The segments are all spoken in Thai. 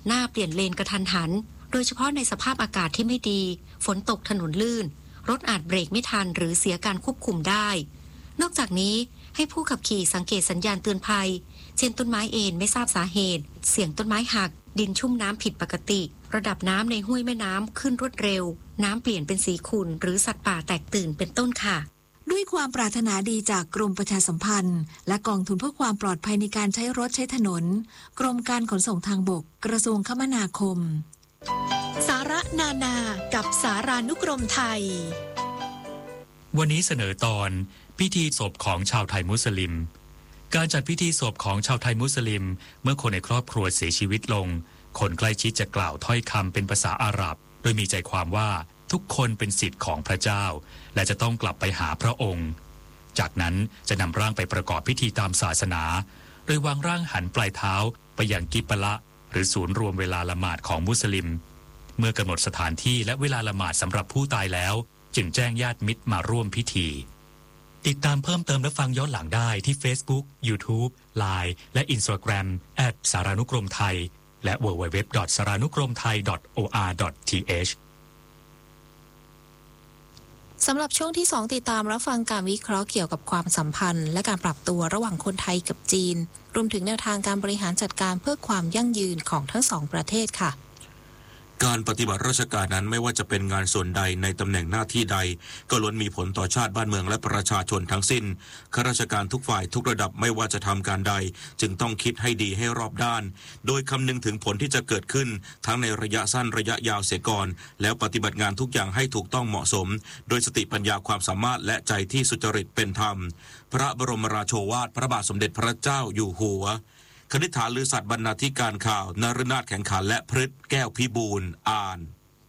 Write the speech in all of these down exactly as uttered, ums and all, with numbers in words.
หน้าเปลี่ยนเลนกระทันหันโดยเฉพาะในสภาพอากาศที่ไม่ดีฝนตกถนนลื่นรถอาจเบรกไม่ทันหรือเสียการควบคุมได้นอกจากนี้ให้ผู้ขับขี่สังเกตสัญญาณเตือนภัยเช่นต้นไม้เอ็นไม่ทราบสาเหตุเสียงต้นไม้หักดินชุ่มน้ำผิดปกติระดับน้ำในห้วยแม่น้ำขึ้นรวดเร็วน้ำเปลี่ยนเป็นสีขุ่นหรือสัตว์ป่าแตกตื่นเป็นต้นค่ะด้วยความปรารถนาดีจากกรมประชาสัมพันธ์และกองทุนเพื่อความปลอดภัยในการใช้รถใช้ถนนกรมการขนส่งทางบกกระทรวงคมนาคมสาระนานากับสารานุกรมไทยวันนี้เสนอตอนพิธีศพของชาวไทยมุสลิมการจัดพิธีศพของชาวไทยมุสลิมเมื่อคนในครอบครัวเสียชีวิตลงคนใกล้ชิดจะกล่าวถ้อยคำเป็นภาษาอาหรับโดยมีใจความว่าทุกคนเป็นศิษย์ของพระเจ้าและจะต้องกลับไปหาพระองค์จากนั้นจะนำร่างไปประกอบพิธีตามศาสนาโดยวางร่างหันปลายเท้าไปยังกิบละหรือศูนย์รวมเวลาละหมาดของมุสลิมเมื่อกำหนดสถานที่และเวลาละหมาดสำหรับผู้ตายแล้วจึงแจ้งญาติมิตรมาร่วมพิธีติดตามเพิ่มเติมและฟังย้อนหลังได้ที่ Facebook, YouTube, ไลน์ และ Instagram แอท สารานุกรมไทยและ ดับเบิลยู ดับเบิลยู ดับเบิลยู ดอท สารานุกรมไทย ดอท โอ อาร์ ดอท ที เอชสำหรับช่วงที่สองติดตามรับฟังการวิเคราะห์เกี่ยวกับความสัมพันธ์และการปรับตัวระหว่างคนไทยกับจีนรวมถึงแนวทางการบริหารจัดการเพื่อความยั่งยืนของทั้งสองประเทศค่ะการปฏิบัติราชการนั้นไม่ว่าจะเป็นงานส่วนใดในตำแหน่งหน้าที่ใดก็ล้วนมีผลต่อชาติบ้านเมืองและประชาชนทั้งสิ้นข้าราชการทุกฝ่ายทุกระดับไม่ว่าจะทำการใดจึงต้องคิดให้ดีให้รอบด้านโดยคำนึงถึงผลที่จะเกิดขึ้นทั้งในระยะสั้นระยะยาวเสียก่อนแล้วปฏิบัติงานทุกอย่างให้ถูกต้องเหมาะสมโดยสติปัญญาความสามารถและใจที่สุจริตเป็นธรรมพระบรมราโชวาทพระบาทสมเด็จพระเจ้าอยู่หัวคณิษฐาลือสัตว์บรรณาธิการข่าวนฤนาถแข่งขันและพฤทธิ์แก้วพิบูลอ่าน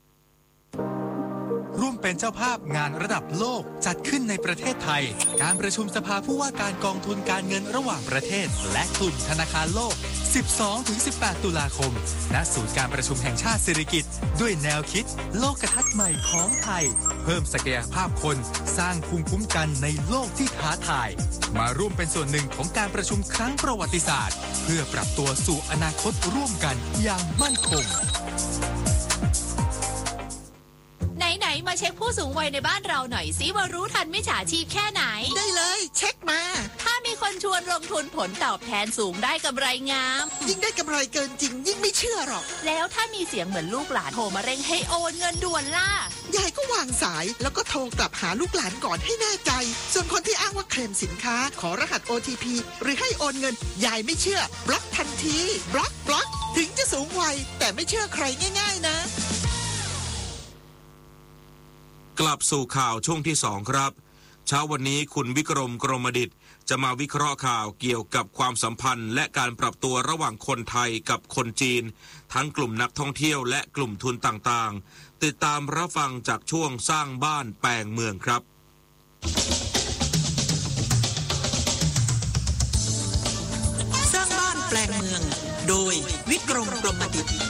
ร่วมเป็นเจ้าภาพงานระดับโลกจัดขึ้นในประเทศไทยการประชุมสภาผู้ว่าการกองทุนการเงินระหว่างประเทศและกลุ่มธนาคารโลก สิบสองถึงสิบแปด ตุลาคมณศูนย์การประชุมแห่งชาติสิริกิติ์ด้วยแนวคิดโลกทัศน์ใหม่ของไทยเพิ่มศักยภาพคนสร้างภูมิคุ้มกันในโลกที่ท้าทายมาร่วมเป็นส่วนหนึ่งของการประชุมครั้งประวัติศาสตร์เพื่อปรับตัวสู่อนาคตร่วมกันอย่างมั่นคงไหนๆมาเช็คผู้สูงวัยในบ้านเราหน่อยสิว่ารู้ทันมิจฉาชีพแค่ไหนได้เลยเช็คมาถ้ามีคนชวนลงทุนผลตอบแทนสูงได้กำไรงามยิ่งได้กำไรเกินจริงยิ่งไม่เชื่อหรอกแล้วถ้ามีเสียงเหมือนลูกหลานโทรมาเร่งให้โอนเงินด่วนล่ะยายก็วางสายแล้วก็โทรกลับหาลูกหลานก่อนให้แน่ใจส่วนคนที่อ้างว่าเคลมสินค้าขอรหัส โอ ที พี หรือให้โอนเงินยายไม่เชื่อบล็อกทันทีบล็อกบล็อกถึงจะสูงวัยแต่ไม่เชื่อใครง่ายๆนะกลับสู่ข่าวช่วงที่สองครับเช้าวันนี้คุณวิกรมกรมดิษฐ์จะมาวิเคราะห์ข่าวเกี่ยวกับความสัมพันธ์และการปรับตัวระหว่างคนไทยกับคนจีนทั้งกลุ่มนักท่องเที่ยวและกลุ่มทุนต่างๆติดตามรับฟังจากช่วงสร้างบ้านแปลงเมืองครับสร้างบ้านแปลงเมืองโดยวิกรมกรมดิษฐ์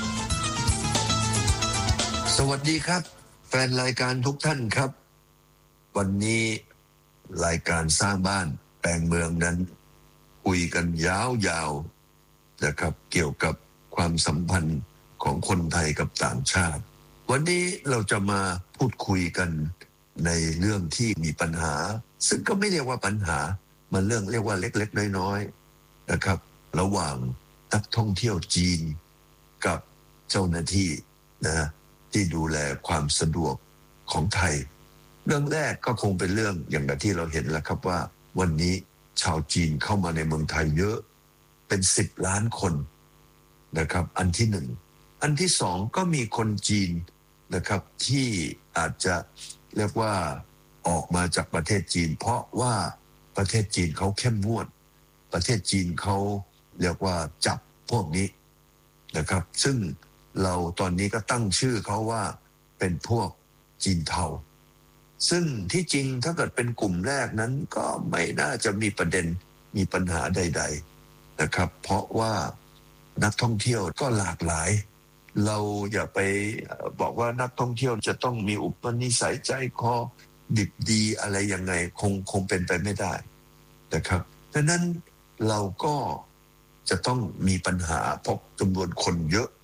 สวัสดีครับแฟนรายการทุกท่านครับวันนี้รายการสร้างบ้านแปลงเมืองนั้นคุยกันยาวๆนะครับเกี่ยวกับความสัมพันธ์ของคนไทยกับต่างชาติวันนี้เราจะมาพูดคุยกันในเรื่องที่มีปัญหาซึ่งก็ไม่เรียกว่าปัญหามันเรื่องเรียกว่าเล็กๆน้อยๆนะครับระหว่างนักท่องเที่ยวจีนกับเจ้าหน้าที่นะที่ดูแลความสะดวกของไทยเรื่องแรกก็คงเป็นเรื่องอย่างที่เราเห็นแล้วครับว่าวันนี้ชาวจีนเข้ามาในเมืองไทยเยอะเป็นสิบล้านคนนะครับอันที่หนึ่งอันที่สองก็มีคนจีนนะครับที่อาจจะเรียกว่าออกมาจากประเทศจีนเพราะว่าประเทศจีนเขาเข้มงวดประเทศจีนเขาเรียกว่าจับพวกนี้นะครับซึ่งเราตอนนี้ก็ตั้งชื่อเขาว่าเป็นพวกจีนเทาซึ่งที่จริงถ้าเกิดเป็นกลุ่มแรกนั้นก็ไม่น่าจะมีประเด็นมีปัญหาใดๆนะครับเพราะว่านักท่องเที่ยวก็หลากหลายเราอย่าไปบอกว่านักท่องเที่ยวจะต้องมีอุปนิสัยใจคอดิบดีอะไรยังไงคงคงเป็นไปไม่ได้นะครับดังนั้นเราก็จะต้องมีปัญหาเพราะจำนวนคนเยอะ